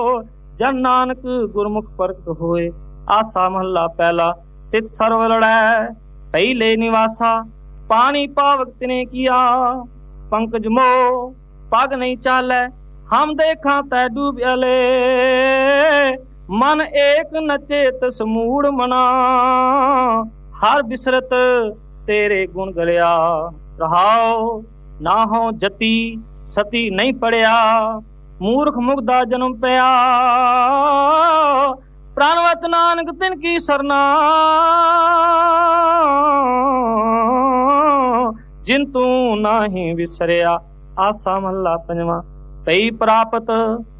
ਜਨ ਨਾਨਕ ਗੁਰਮੁਖ ਪ੍ਰਗਟ ਹੋਏ। ਆਸਾ ਮਹੱਲਾ ਪਹਿਲਾ। ਤਿਤ ਸਰਵ ਲੜੈ ਪਹਿਲੇ ਨਿਵਾਸਾ, ਪਾਣੀ ਪਾਵਕ ਤਿਨੇ ਕੀਆ। ਪੰਕਜ ਮੋਹ ਪਗ ਨਹੀਂ ਚਾਲੈ, ਹਮ ਦੇਖਾਂ ਤੈ ਡੂਬਿਆਲੇ। ਮਨ ਏਕ ਨਚੇ ਤਿਸ ਮੂੜ ਮਨਾ, ਹਰ ਬਿਸਰਤ ਤੇਰੇ ਗੁਣ ਗਲਿਆ। ਰਹਾਉ ਨਾ ਹੋ ਜਤੀ ਸਤੀ ਨਹੀਂ ਪੜਿਆ, ਮੂਰਖ ਮੁਗਦਾ ਜਨਮ ਪਿਆ। ਪ੍ਰਾਨਵਤ ਨਾਨਕ ਤਿਨ ਕੀ ਸਰਨਾ, ਜਿਨ ਤੂੰ ਨਾਹੀਂ ਵਿਸਰਿਆ। ਆਸਾ ਮਹੱਲਾ ਪੰਜਵਾਂ। ਪਈ ਪ੍ਰਾਪਤ